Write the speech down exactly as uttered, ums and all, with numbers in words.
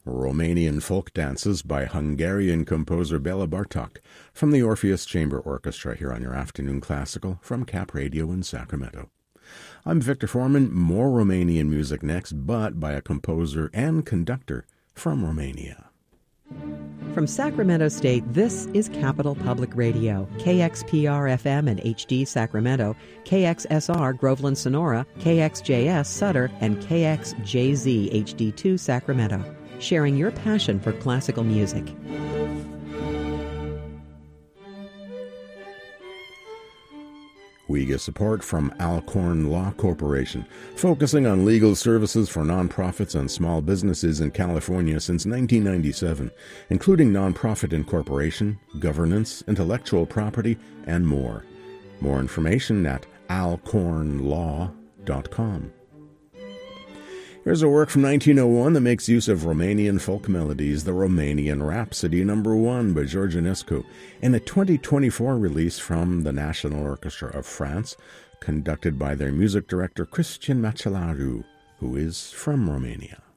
Romanian Folk Dances by Hungarian composer Bela Bartok from the Orpheus Chamber Orchestra here on your Afternoon Classical from Cap Radio in Sacramento. I'm Victor Foreman. More Romanian music next, but by a composer and conductor from Romania. From Sacramento State, this is Capital Public Radio, K X P R F M and H D Sacramento, K X S R Groveland Sonora, K X J S Sutter, and K X J Z H D two Sacramento, sharing your passion for classical music. We get support from Alcorn Law Corporation, focusing on legal services for nonprofits and small businesses in California since nineteen ninety-seven, including nonprofit incorporation, governance, intellectual property, and more. More information at alcorn law dot com. Here's a work from nineteen oh one that makes use of Romanian folk melodies, the Romanian Rhapsody Number One by George Enescu, in a twenty twenty-four release from the National Orchestra of France, conducted by their music director Cristian Macelaru, who is from Romania.